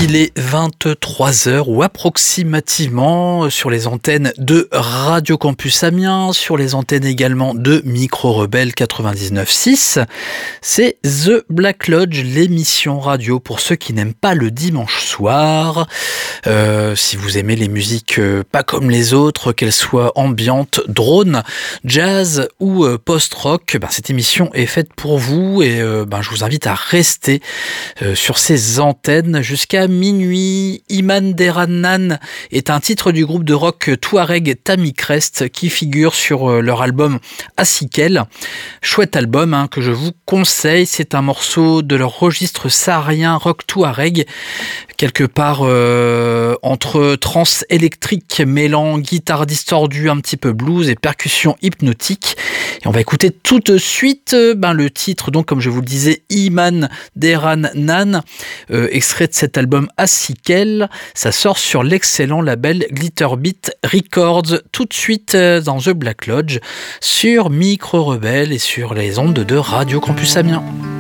Il est 23h ou approximativement sur les antennes de Radio Campus Amiens, sur les antennes également de Micro Rebelle 99.6. C'est The Black Lodge, l'émission radio pour ceux qui n'aiment pas le dimanche soir. Si vous aimez les musiques pas comme les autres, qu'elles soient ambiantes, drone, jazz ou post-rock, cette émission est faite pour vous et je vous invite à rester sur ces antennes jusqu'à minuit. Iman Deran est un titre du groupe de rock Touareg Tammy Crest qui figure sur leur album Asikel. Chouette album que je vous conseille, c'est un morceau de leur registre saharien rock Touareg, quelque part entre trance électrique mêlant guitare distordue, un petit peu blues et percussion hypnotique. Et on va écouter tout de suite le titre, donc comme je vous le disais, Iman Deran Nan, extrait de cet album Asikel. Ça sort sur l'excellent label Glitterbeat Records, tout de suite dans The Black Lodge sur Micro Rebelle et sur les ondes de Radio Campus Amiens.